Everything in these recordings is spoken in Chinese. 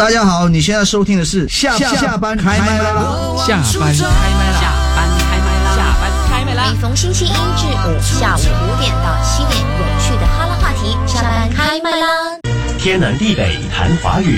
大家好，你现在收听的是下班开麦啦！ 下班开麦啦！ 下班开麦啦！ 下班开麦啦！ 每逢星期一至五下午5点到7点，有趣的哈拉话题，下班开麦啦！ 天南地北谈华语。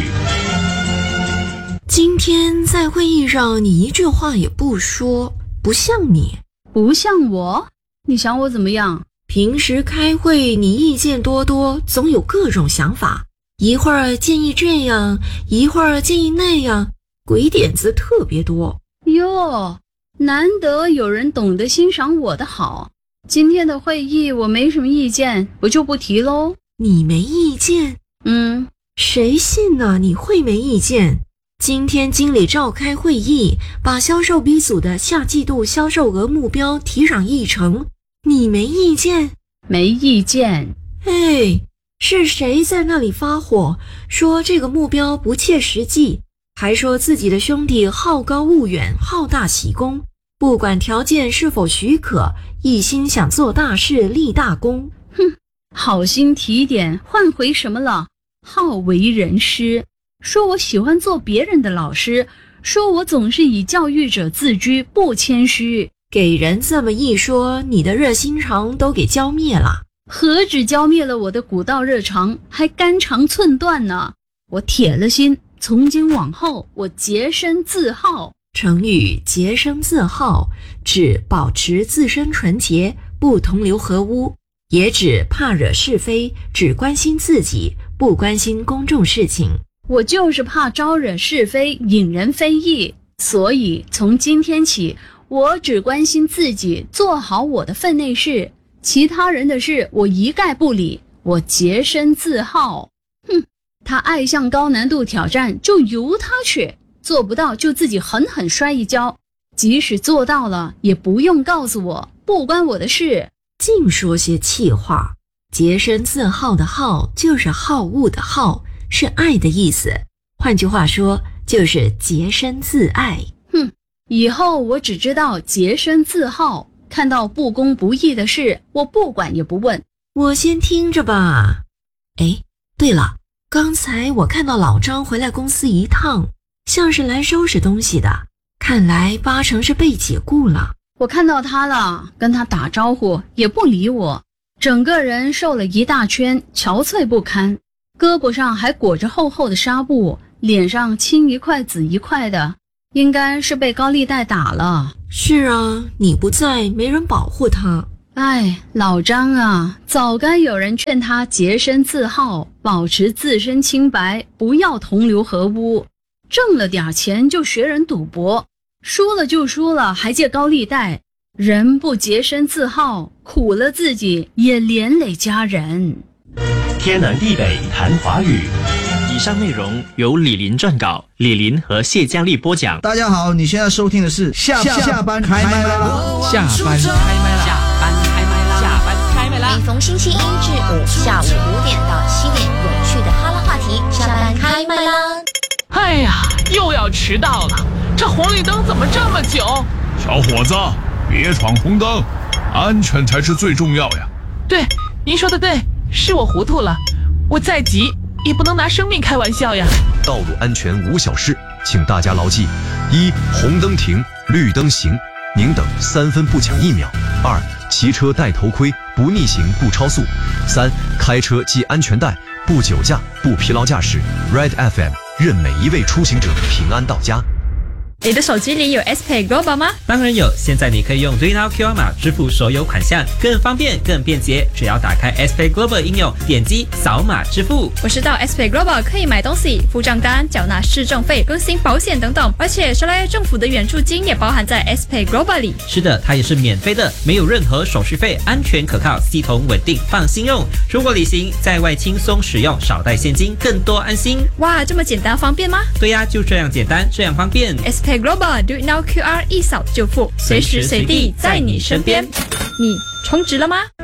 今天在会议上，你一句话也不说，不像你。 不像我？你想我怎么样？ 平时开会你意见多多，总有各种想法，一会儿建议这样，一会儿建议那样，鬼点子特别多。 哟，难得有人懂得欣赏我的好。今天的会议我没什么意见，我就不提喽。 你没意见？谁信呢？你会没意见？今天经理召开会议，把销售 B 组的下季度销售额目标提上议程，你没意见？ 没意见。 是谁在那里发火，说这个目标不切实际，还说自己的兄弟好高骛远，好大喜功，不管条件是否许可，一心想做大事立大功。 好心提点，换回什么了？好为人师，说我喜欢做别人的老师，说我总是以教育者自居，不谦虚。 给人这么一说，你的热心肠都给浇灭了。 何止浇灭了我的古道热肠，还肝肠寸断呢！我铁了心，从今往后我洁身自好。 成语洁身自好指保持自身纯洁，不同流合污，也指怕惹是非，只关心自己，不关心公众事情。 我就是怕招惹是非，引人非议，所以从今天起，我只关心自己，做好我的分内事，其他人的事我一概不理，我洁身自好。他爱向高难度挑战，就由他去，做不到就自己狠狠摔一跤，即使做到了，也不用告诉我，不关我的事。 净说些气话。洁身自好的好就是好恶的好，是爱的意思，换句话说就是洁身自爱。 以后我只知道洁身自好，看到不公不义的事，我不管也不问。 我先听着吧。对了，刚才我看到老张回来公司一趟，像是来收拾东西的，看来八成是被解雇了。 我看到他了，跟他打招呼也不理我，整个人瘦了一大圈，憔悴不堪，胳膊上还裹着厚厚的纱布，脸上青一块紫一块的，应该是被高利贷打了。 是啊，你不在，没人保护他。 老张啊，早该有人劝他洁身自好，保持自身清白，不要同流合污。挣了点钱就学人赌博，输了就输了，还借高利贷。人不洁身自好，苦了自己，也连累家人。 天南地北谈华语。 以上内容由李林撰稿，李林和谢佳丽播讲。 大家好，你现在收听的是下班开麦啦！ 下班开麦啦！下班开麦啦！下班开麦啦！ 每逢星期一至五下午5点到7点，有趣的哈拉话题，下班开麦啦！ 哎呀，又要迟到了，这红绿灯怎么这么久？ 小伙子，别闯红灯，安全才是最重要呀。 对，您说的对，是我糊涂了，我再急也不能拿生命开玩笑呀。 道路安全无小事，请大家牢记：一、红灯停，绿灯行，宁等3分不抢1秒；二、骑车戴头盔，不逆行不超速；三、开车系安全带，不酒驾不疲劳驾驶。Red FM 任每一位出行者平安到家。 你的手机里有 SPay Global 吗？ 当然有，现在你可以用 DreamNow QR 码支付所有款项，更方便更便捷，只要打开 SPay Global 应用，点击扫码支付。 我知道 SPay Global 可以买东西、付账单、缴纳市政费、更新保险等等，而且沙拉政府的援助金也包含在 SPay Global 里。 是的，它也是免费的，没有任何手续费，安全可靠，系统稳定，放心用。出国旅行在外轻松使用，少带现金，更多安心。 哇，这么简单方便吗？ 对呀，就这样简单，这样方便。 SPay Global Do It Now QR 一扫就付，随时随地在你身边。你充值了吗？